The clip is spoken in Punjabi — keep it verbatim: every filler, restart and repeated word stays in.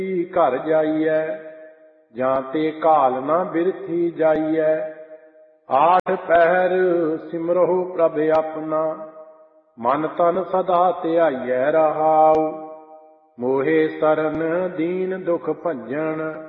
ਘਰ ਜਾਈਐ, ਜਾਂ ਤੇ ਘਾਲ ਨਾ ਬਿਰਥੀ ਜਾਈਐ। ਆਠ ਪਹਿਰ ਸਿਮਰਹੁ ਪ੍ਰਭ ਆਪਣਾ, ਮਨ ਤਨ ਸਦਾ ਧਿਆਈਐ ਰਹਾਉ। ਮੋਹਿ ਸਰਨ ਦੀਨ ਦੁਖ ਭੰਜਨ,